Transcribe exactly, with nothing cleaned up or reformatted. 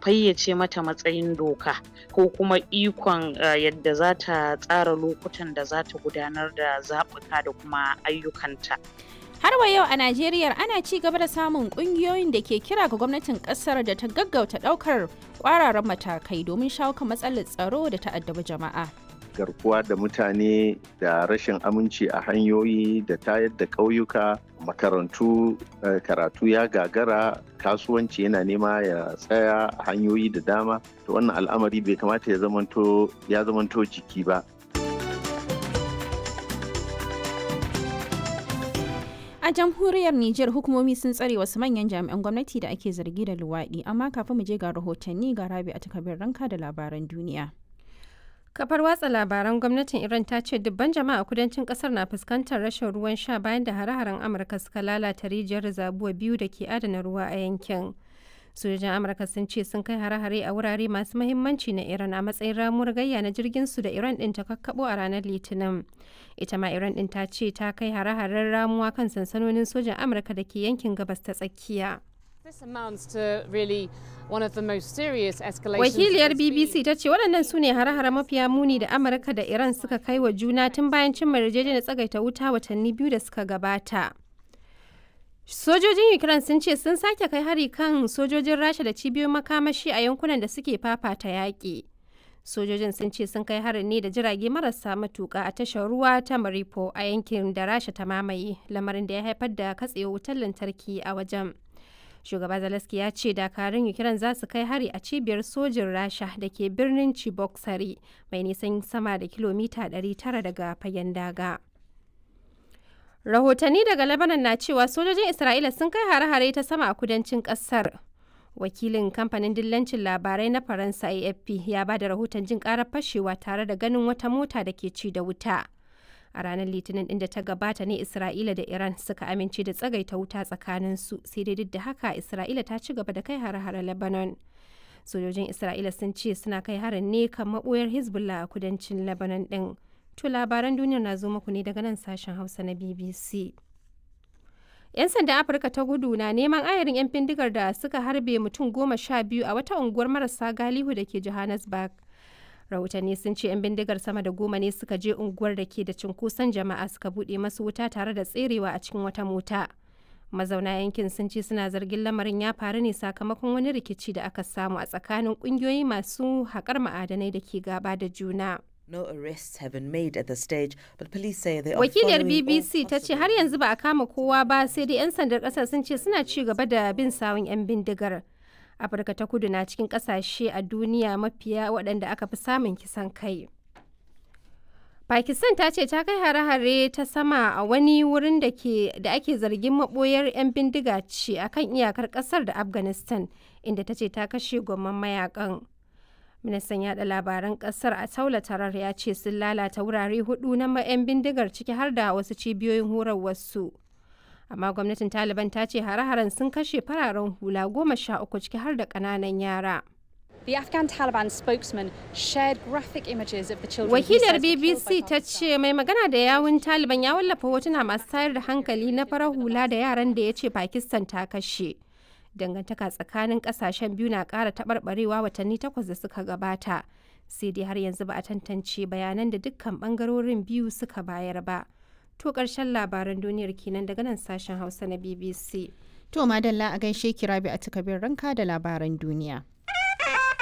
fayyace mata matsayin doka ko kuma ikon yadda za ta tsara lokutan da za ta gudanar da zaɓuka da kuma ayyukanta. Har wa yau a Najeriya ana ci gaba da samun ƙungiyoyin da ke kira ga gwamnatin ƙasar da ta gaggauta ɗaukar ƙwararan matakai domin shawo kan matsalar tsaro da ta addabi jama'a. Garkuwa da mutane da rashin aminci a hanyoyi da tayar da ƙauyuka, makarantu karatu ya gagara, kasuwanci yana nema ya tsaya a hanyoyi da dama. To wannan al'amari bai kamata ya zamanto ya zamanto jiki ba. A jamhuriyar Nijar hukumomi sun tsare wasu manyan jami'an gwamnati da ake zargi da luwaɗi, amma kafin mu je ga rahotanni ga Rabi a takabir ranka da labaran duniya. Kafar watsa labaran gwamnatin Iran ta ce dubban jama'a a kudancin kasar na fuskantar rashin ruwan sha bayan da hare-haren Amurka suka lalata rijiyar zabuwa biyu da ke adana ruwa a yankin. Sojojin Amurka sun ce sun kai hare-hare a wurare masu mahimmanci na Iran a matsayin ramuwar gayya na jirgin su da Iran din ta kakkabo a ranar Litinin. Ita ma Iran din ta ce ta kai hare-haren ramuwa kan sansanonin sojan Amurka da ke yankin gabas ta tsakiya. Wakiliyar B B C ta ce waɗannan su ne hare-hare mafiya muni da Amurka da Iran suka kai wa juna tun bayan cimma yarjejeniyar tsagaita wuta watanni biyu da suka gabata. Sojojin Ukraine sun ce sun sake kai hari kan sojojin Rasha da cibiyoyin makamashi a yankunan da suke fafata yaƙi. Sojojin sun ce sun kai harin ne da jirage marasa matuƙa a tashar ruwa ta Mariupol a yankin da Rasha ta mamaye, lamarin da ya haifar da katsewar wutar lantarki a wajen. Shugaba Zelensky ya ce dakarun Ukraine za su kai hari a cibiyar sojin Rasha da ke birnin Cheboksary mai nisan sama da kilomita ɗari tara daga fagen daga. Rahotanni daga Lebanon na cewa sojojin Isra'ila sun kai hare-hare ta sama a kudancin kasar. Wakilin kamfanin dillancin labarai na Faransa A F P ya ba da rahoton jin karar fashewa tare da ganin wata mota da ke ci da wuta. A ranar Litinin ɗin da ta gabata ne Isra'ila da Iran suka amince da tsagaita wuta tsakaninsu, sai dai duk da haka Isra'ila ta ci gaba da kai hare-hare Lebanon. Sojojin Isra'ila sun ce suna kai harin ne kan maɓoyar Hezbollah a kudancin Lebanon ɗin. To labaran duniyar na zo muku ne daga nan sashen Hausa na B B C. 'Yan sandan Afirka ta Kudu na neman ayarin 'yan bindigar da suka harbe mutum goma sha biyu a wata unguwar marasa galihu da ke Johannesburg. Rahotanni sun ce 'yan bindigar sama da goma ne suka je unguwar da ke da cunkoson jama'a suka buɗe masu wuta tare da tserewa a cikin wata mota. Mazauna yankin sun ce suna zargin lamarin ya faru ne sakamakon wani rikici da aka samu a tsakanin ƙungiyoyi masu haƙar ma'adanai da ke gaba da juna. No arrests have been made at the stage, but police say they are Wakiliyar following B B C all ta ce har yanzu ba a kama kowa ba, sai dai 'yan sandar ƙasar sun ce suna ci gaba da bin sawun 'yan bindigar. Afirka ta Kudu na cikin ƙasashe a duniya mafiya waɗanda aka fi samun kisan kai. Pakistan ta ce ta kai hare-hare ta sama a wani wurin da ake zargin maɓoyar 'yan bindiga ce akan iyakar ƙasar da Afghanistan, inda ta ce ta kashe gwamman mayakan. Ministan yada labaran kasar a Taula Tarar ya ce sun lalata wurare hudu na 'yan bindigar ciki har da wasu cibiyoyin horarwarsu. Amma gwamnatin Taliban ta ce hare-haren sun kashe fararen hula goma sha uku ciki har da ƙananan yara. The Afghan Taliban spokesman shared graphic images of the children. Wakiliyar B B C ta ce mai magana da yawun Taliban ya wallafa hotuna masu tayar da hankali na farar hula da yaran da ya ce Pakistan ta kashe. Dangantaka tsakanin kasashen biyu na ƙara taɓarɓarewa watanni takwas da suka gabata, sai dai har yanzu ba a tantance bayanan da dukkan ɓangarorin biyu suka bayar ba. To ƙarshen labaran duniyar kenan daga nan sashen Hausa na B B C. To madalla a gaishe ki Rabi a takabir ranka da labaran duniya.